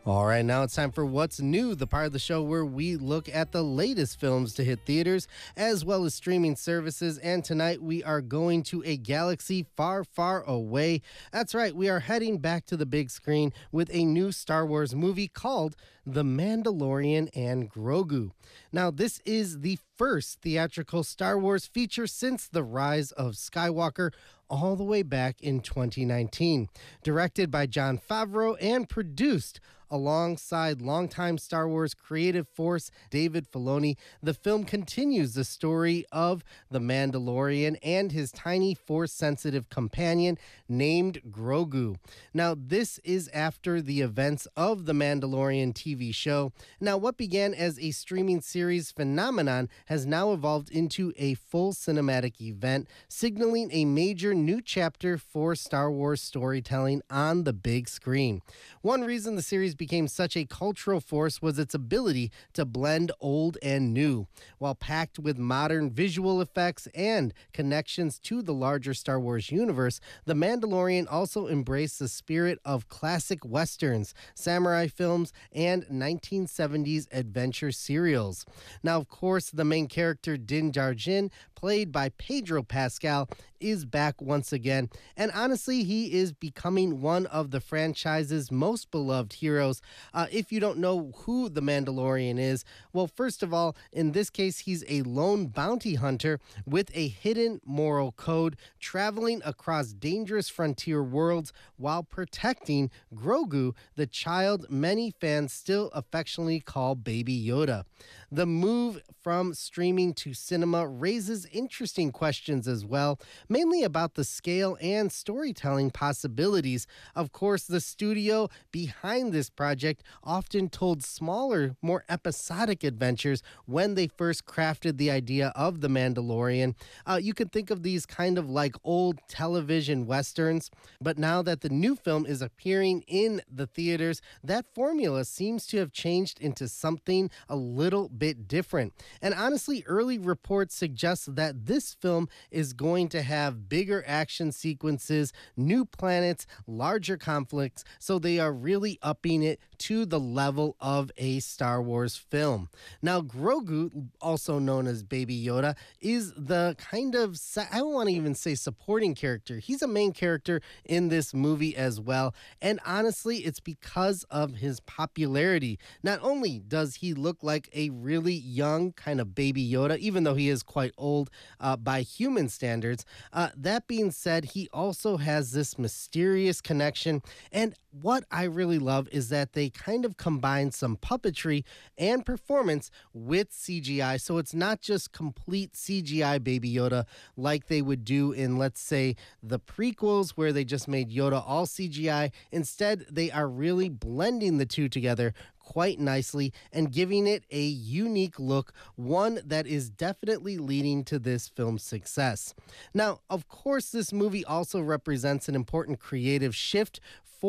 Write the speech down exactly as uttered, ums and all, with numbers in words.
All right, now it's time for What's New, the part of the show where we look at the latest films to hit theaters as well as streaming services. And tonight we are going to a galaxy far, far away. That's right, we are heading back to the big screen with a new Star Wars movie called The Mandalorian and Grogu. Now, this is the first theatrical Star Wars feature since The Rise of Skywalker, all the way back in twenty nineteen. Directed by Jon Favreau and produced alongside longtime Star Wars creative force David Filoni, the film continues the story of the Mandalorian and his tiny Force-sensitive companion named Grogu. Now, this is after the events of the Mandalorian T V show. Now, what began as a streaming series phenomenon has now evolved into a full cinematic event, signaling a major new chapter for Star Wars storytelling on the big screen. One reason the series became such a cultural force was its ability to blend old and new. While packed with modern visual effects and connections to the larger Star Wars universe, The Mandalorian also embraced the spirit of classic westerns, samurai films, and nineteen seventies adventure serials. Now, of course, the main character Din Djarin, played by Pedro Pascal, is back once again, and honestly, he is becoming one of the franchise's most beloved heroes. Uh, if you don't know who the Mandalorian is, well, first of all, in this case, he's a lone bounty hunter with a hidden moral code, traveling across dangerous frontier worlds while protecting Grogu, the child many fans still affectionately call Baby Yoda. The move from streaming to cinema raises interesting questions as well, mainly about the scale and storytelling possibilities. Of course, the studio behind this project often told smaller, more episodic adventures when they first crafted the idea of The Mandalorian. Uh, you can think of these kind of like old television westerns, but now that the new film is appearing in the theaters, that formula seems to have changed into something a little bit different. And honestly, early reports suggest that this film is going to have bigger action sequences, new planets, larger conflicts, so they are really upping it to the level of a Star Wars film. Now, Grogu, also known as Baby Yoda, is the kind of, I don't want to even say supporting character. He's a main character in this movie as well. And honestly, it's because of his popularity. Not only does he look like a really young kind of Baby Yoda, even though he is quite old uh, by human standards, uh, that being said, he also has this mysterious connection. And what I really love is that they kind of combine some puppetry and performance with C G I. So it's not just complete C G I Baby Yoda like they would do in, let's say, the prequels where they just made Yoda all C G I. Instead, they are really blending the two together quite nicely and giving it a unique look, one that is definitely leading to this film's success. Now, of course, this movie also represents an important creative shift for